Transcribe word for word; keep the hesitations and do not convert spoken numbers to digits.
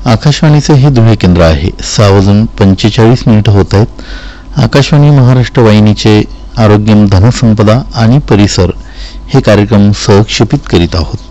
आकाशवाणीचे हे धुळे केंद्र आहे. सहा वाजून पंचेचाळीस मिनिट होत आहेत. आकाशवाणी महाराष्ट्र वाहिनीचे आरोग्यम धनसंपदा आणि परिसर हे कार्यक्रम सहक्षेपित करीत आहोत.